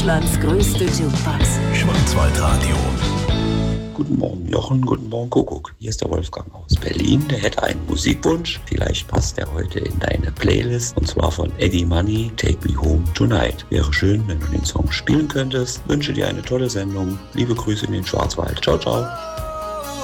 Deutschlands größte Jukebox. Schwarzwaldradio. Guten Morgen Jochen, guten Morgen Kuckuck. Hier ist der Wolfgang aus Berlin. Der hätte einen Musikwunsch. Vielleicht passt der heute in deine Playlist. Und zwar von Eddie Money, Take Me Home Tonight. Wäre schön, wenn du den Song spielen könntest. Wünsche dir eine tolle Sendung. Liebe Grüße in den Schwarzwald. Ciao, ciao.